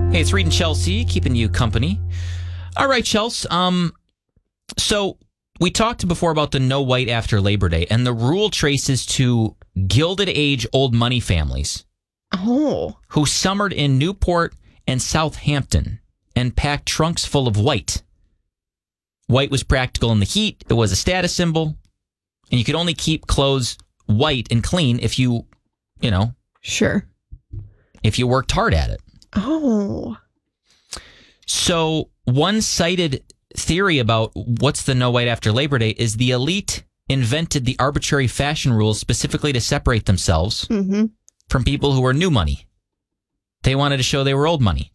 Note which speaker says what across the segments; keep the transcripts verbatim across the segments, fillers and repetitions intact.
Speaker 1: Hey, it's Reed and Chelsea, keeping you company. All right, Chelsea. Um, so we talked before about the no white after Labor Day, and the rule traces to Gilded Age old money families.
Speaker 2: Oh.
Speaker 1: Who summered in Newport and Southampton and packed trunks full of white. White was practical in the heat. It was a status symbol. And you could only keep clothes white and clean if you, you know.
Speaker 2: Sure.
Speaker 1: If you worked hard at it.
Speaker 2: Oh.
Speaker 1: So one cited theory about what's the no white after Labor Day is the elite invented the arbitrary fashion rules specifically to separate themselves
Speaker 2: mm-hmm.
Speaker 1: from people who were new money. They wanted to show they were old money.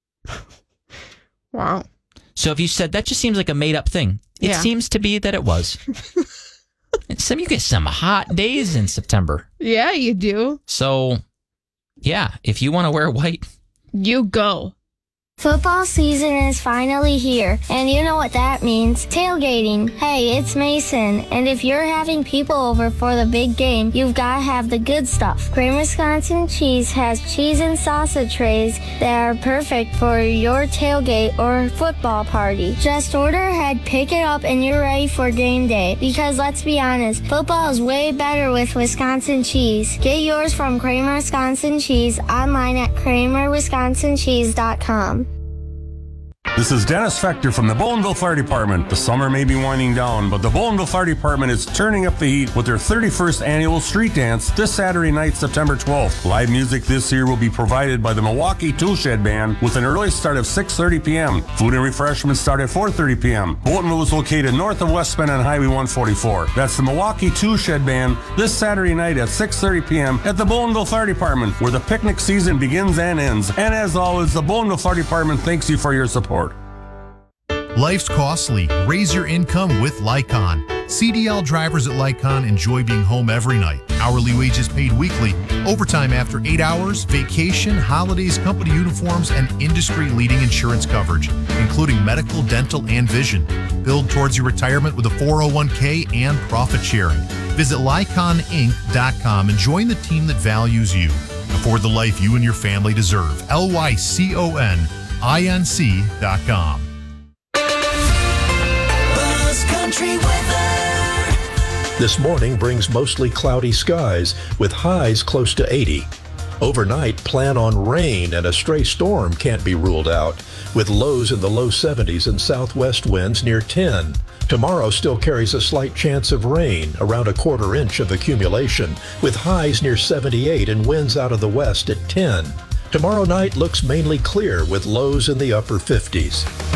Speaker 2: Wow.
Speaker 1: So if you said that just seems like a made up thing, it
Speaker 2: yeah.
Speaker 1: seems to be that it was. And some you get some hot days in September.
Speaker 2: Yeah, you do.
Speaker 1: So, yeah, if you want to wear white,
Speaker 2: you go.
Speaker 3: Football season is finally here, and you know what that means. Tailgating. Hey, it's Mason, and if you're having people over for the big game, you've got to have the good stuff. Kramer Wisconsin Cheese has cheese and salsa trays that are perfect for your tailgate or football party. Just order ahead, pick it up, and you're ready for game day. Because let's be honest, football is way better with Wisconsin cheese. Get yours from Kramer Wisconsin Cheese online at kramer wisconsin cheese dot com.
Speaker 4: This is Dennis Fector from the Bowenville Fire Department. The summer may be winding down, but the Bowenville Fire Department is turning up the heat with their thirty-first annual street dance this Saturday night, September twelfth. Live music this year will be provided by the Milwaukee Tool Shed Band with an early start of six thirty p.m. Food and refreshments start at four thirty p.m. Bowenville is located north of West Bend on Highway one forty-four. That's the Milwaukee Tool Shed Band this Saturday night at six thirty p.m. at the Bowenville Fire Department, where the picnic season begins and ends. And as always, the Bowenville Fire Department thanks you for your support.
Speaker 5: Life's costly. Raise your income with Lycon. C D L drivers at Lycon enjoy being home every night. Hourly wages paid weekly, overtime after eight hours, vacation, holidays, company uniforms, and industry-leading insurance coverage, including medical, dental, and vision. Build towards your retirement with a four oh one k and profit sharing. Visit lycon inc dot com and join the team that values you. Afford the life you and your family deserve. L Y C O N I N C dot com.
Speaker 6: This morning brings mostly cloudy skies with highs close to eighty. Overnight, plan on rain and a stray storm can't be ruled out, with lows in the low seventies and southwest winds near ten. Tomorrow still carries a slight chance of rain, around a quarter inch of accumulation, with highs near seventy-eight and winds out of the west at ten. Tomorrow night looks mainly clear with lows in the upper fifties.